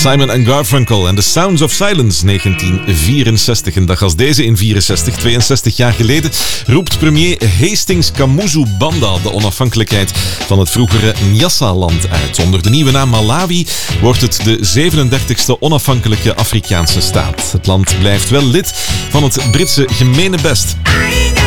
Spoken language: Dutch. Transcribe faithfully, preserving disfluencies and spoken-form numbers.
Simon and Garfunkel en The Sounds of Silence, negentien vierenzestig. Een dag als deze in vierenzestig, tweeënzestig jaar geleden, roept premier Hastings Kamuzu Banda de onafhankelijkheid van het vroegere Nyassa-land uit. Onder de nieuwe naam Malawi wordt het de zevenendertigste onafhankelijke Afrikaanse staat. Het land blijft wel lid van het Britse Gemenebest.